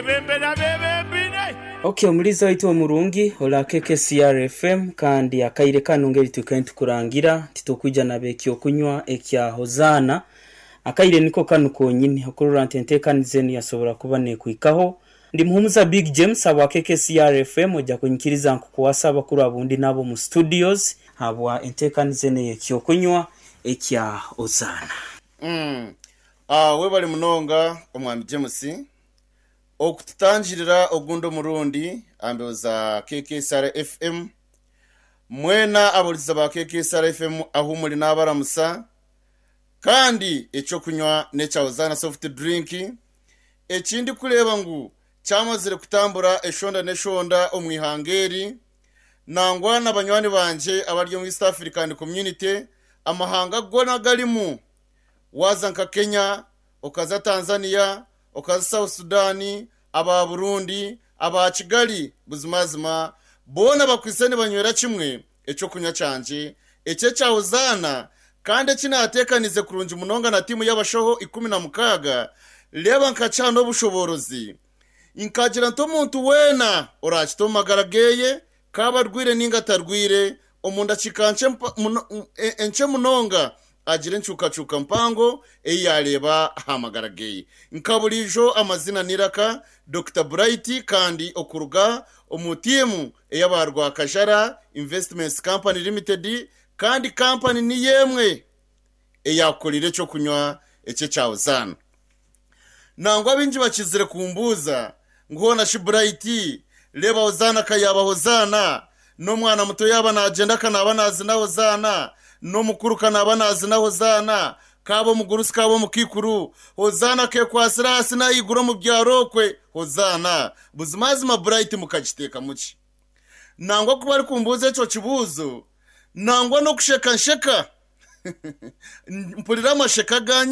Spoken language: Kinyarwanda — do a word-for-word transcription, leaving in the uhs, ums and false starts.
Okay, muri zaito murungi ola K K C R F M kandi akaire kanongeri tukenti kurangira titokujja nabeki okunywa ekya hozana akaire niko kanu konyine okurura ntentekanize yasobora kubane kwikaho ndi muhumuza Big James aba K K C R F M ojja kunyikiriza nkukuwasaba kuri abundi nabo mu studios habwa entekanize ne ekyokunywa ekya hozana. Mm. Ah we bali munonga omwami James okututangirira ogundo murundi ambeoza K K C R F M mwena aboliza ba K K C R F M ahumuli n'abaramusa kandi echo kunywa necha hozana soft drink ekindi kuleba ngu cyamazire kutambura eshonda neshonda omwihangeri nangwana abanywani banje abaryo mu East African Community amahanga gona galimu waza nka Kenya okaza Tanzania okaza South Sudani aba Burundi aba Kigali buzimazima bona bakwisene banywera kimwe echo kunya canje eche cha hozana kandi kinatekanize kurunji munonga na timu y'abashoho ikumi na mukaga leba nkacano bushoborozi inkagira nto muntu wena orachito magarageye kaba rwire ninga tarwire omunda chikanche enche munonga agire nchuka chuka mpango eyaleba hamagarageye nkabulijo amazina niraka Doctor Bright kandi okuruga omutimu eyabarwa Kajara Investments Company Limited kandi company ni yemwe eyakolire cyo kunywa eche cha hozana nangwa binji bakizire kumbuza ngona shi Bright leba hozana kayaba hozana no mwana muto yaba na agenda kana banazi na hozana no mukuru kana banazi na hozana kabo mugurusi kabo mukikuru hozana ke kwasira asina iguro mu byarokwe hozana buzimazima Bright mukagiteka muki nangwa kuba ari kumbuza echo kibuzo nangwa no kusheka nsheka mpulira amasheka ganye